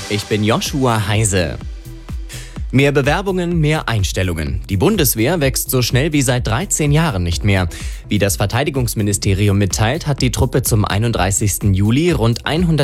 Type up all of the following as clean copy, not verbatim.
Ich bin Joshua Heise. Mehr Bewerbungen, mehr Einstellungen. Die Bundeswehr wächst so schnell wie seit 13 Jahren nicht mehr. Wie das Verteidigungsministerium mitteilt, hat die Truppe zum 31. Juli rund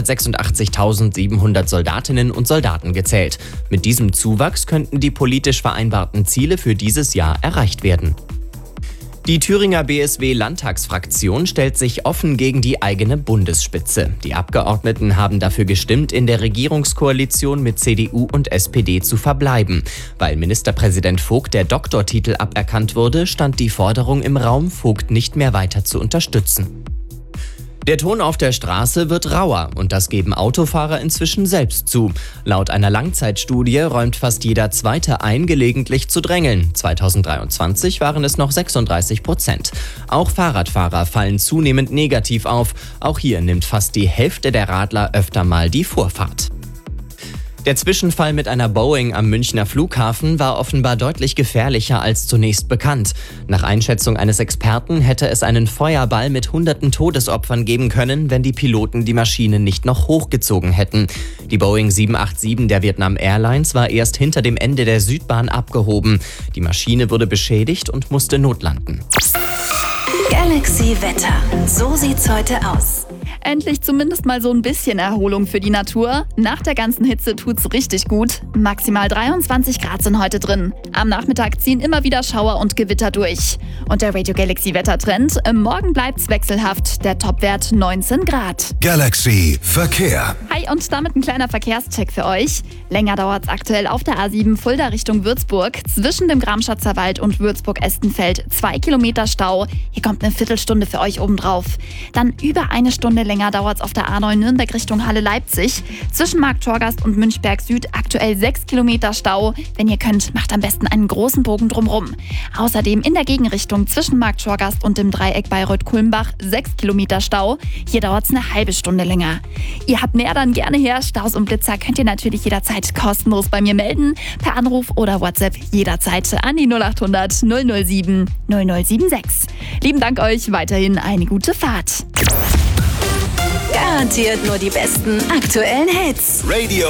186.700 Soldatinnen und Soldaten gezählt. Mit diesem Zuwachs könnten die politisch vereinbarten Ziele für dieses Jahr erreicht werden. Die Thüringer BSW-Landtagsfraktion stellt sich offen gegen die eigene Bundesspitze. Die Abgeordneten haben dafür gestimmt, in der Regierungskoalition mit CDU und SPD zu verbleiben. Weil Ministerpräsident Vogt der Doktortitel aberkannt wurde, stand die Forderung im Raum, Vogt nicht mehr weiter zu unterstützen. Der Ton auf der Straße wird rauer und das geben Autofahrer inzwischen selbst zu. Laut einer Langzeitstudie räumt fast jeder Zweite ein, gelegentlich zu drängeln. 2023 waren es noch 36%. Auch Fahrradfahrer fallen zunehmend negativ auf. Auch hier nimmt fast die Hälfte der Radler öfter mal die Vorfahrt. Der Zwischenfall mit einer Boeing am Münchner Flughafen war offenbar deutlich gefährlicher als zunächst bekannt. Nach Einschätzung eines Experten hätte es einen Feuerball mit hunderten Todesopfern geben können, wenn die Piloten die Maschine nicht noch hochgezogen hätten. Die Boeing 787 der Vietnam Airlines war erst hinter dem Ende der Südbahn abgehoben. Die Maschine wurde beschädigt und musste notlanden. Galaxy Wetter. So sieht's heute aus. Endlich zumindest mal so ein bisschen Erholung für die Natur. Nach der ganzen Hitze tut's richtig gut. Maximal 23 Grad sind heute drin. Am Nachmittag ziehen immer wieder Schauer und Gewitter durch. Und der Radio Galaxy Wettertrend: Morgen bleibt's wechselhaft. Der Topwert 19 Grad. Galaxy Verkehr. Hi, und damit ein kleiner Verkehrscheck für euch. Länger dauert's aktuell auf der A7 Fulda Richtung Würzburg. Zwischen dem Gramschatzer Wald und Würzburg-Estenfeld 2 Kilometer Stau. Hier kommt eine Viertelstunde für euch obendrauf. Dann über eine Stunde länger dauert es auf der A9 Nürnberg Richtung Halle-Leipzig. Zwischen Markt-Torgast und Münchberg Süd aktuell 6 Kilometer Stau. Wenn ihr könnt, macht am besten einen großen Bogen drumrum. Außerdem in der Gegenrichtung zwischen Markt-Torgast und dem Dreieck Bayreuth-Kulmbach 6 Kilometer Stau. Hier dauert es eine halbe Stunde länger. Ihr habt mehr, dann gerne her. Staus und Blitzer könnt ihr natürlich jederzeit kostenlos bei mir melden. Per Anruf oder WhatsApp jederzeit an die 0800 007 0076. Lieben Dank euch, weiterhin eine gute Fahrt. Garantiert nur die besten aktuellen Hits. Radio